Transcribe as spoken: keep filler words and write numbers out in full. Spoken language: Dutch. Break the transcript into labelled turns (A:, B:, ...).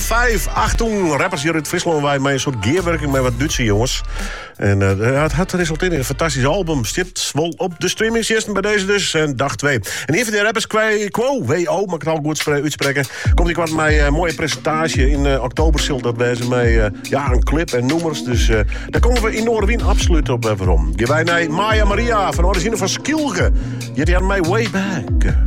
A: vijf, achttien rappers hier uit Friesland. Wij met een soort gearwerking met wat Duitse jongens. En uh, het had resulteerd in een fantastisch album. Zit wel op de streamingsjesten bij deze dus. En dag twee. En een van die rappers, Quo, W O, mag ik het al goed spre- uitspreken. Komt ik wat met een uh, mooie presentatie. In uh, oktober zult dat wezen met uh, ja, een clip en nummers. Dus uh, daar komen we in Oorwien absoluut op uh, waarom. Geef wij naar Maya Maria van origine van Skilge. Jullie hadden mij way back.